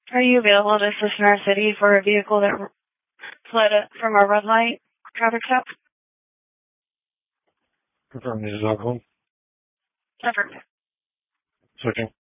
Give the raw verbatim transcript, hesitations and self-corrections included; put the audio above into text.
Are you available to assist in our city for a vehicle that fled from a red light traffic stop? Confirm this is alcohol. Affirmative. Switching.